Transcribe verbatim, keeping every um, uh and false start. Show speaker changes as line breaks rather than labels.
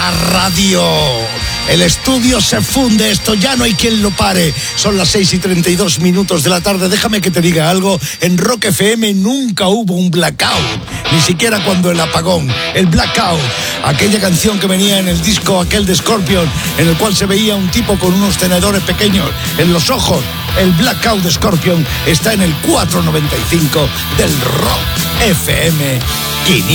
Radio. El estudio se funde, esto ya no hay quien lo pare. Son las seis y treinta y dos minutos de la tarde. Déjame que te diga algo. En Rock F M nunca hubo un blackout. Ni siquiera cuando el apagón, el blackout. Aquella canción que venía en el disco aquel de Scorpion, en el cual se veía un tipo con unos tenedores pequeños en los ojos. El blackout de Scorpion está en el cuatrocientos noventa y cinco del Rock F M.